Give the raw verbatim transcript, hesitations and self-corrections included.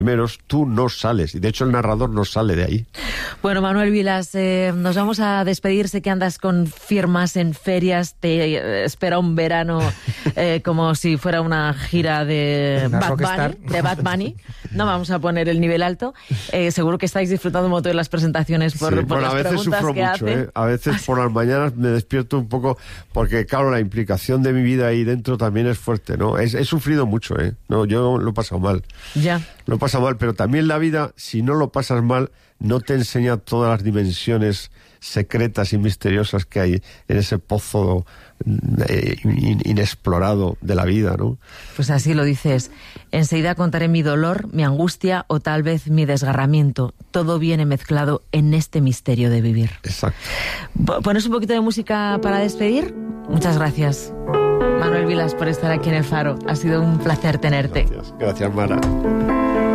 primeros, tú no sales. Y de hecho el narrador no sale de ahí. Bueno, Manuel Vilas, eh, nos vamos a despedir. Sé que andas con firmas en ferias. Te eh, espera un verano eh, como si fuera una gira de Una Bad rockstar. Bunny, de Bad Bunny. No vamos a poner el nivel alto. Eh, seguro que estáis disfrutando un montón de las presentaciones por, Sí, por bueno, las a veces preguntas sufro que mucho, hacen. ¿eh? A veces por las mañanas me despierto un poco porque, claro, la implicación de mi vida ahí dentro también es fuerte, ¿no? Es, he sufrido mucho, ¿eh? No, yo lo he pasado mal. Ya. Lo he pasado mal, pero también la vida, si no lo pasas mal, no te enseña todas las dimensiones secretas y misteriosas que hay en ese pozo eh, in, inexplorado de la vida, ¿no? Pues así lo dices. Enseguida contaré mi dolor, mi angustia o tal vez mi desgarramiento. Todo viene mezclado en este misterio de vivir. Exacto. ¿Pones un poquito de música para despedir? Muchas gracias, Manuel Vilas, por estar aquí en El Faro. Ha sido un placer tenerte. Gracias, gracias, Mara.